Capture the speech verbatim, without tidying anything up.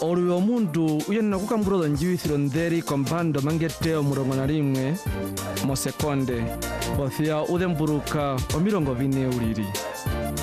Ori omundu uyenna kukamburo njibithiro nderi kompando mangeteo murongo na rimwe mo sekonde. Othia udemburuka o mirongo bine uriri.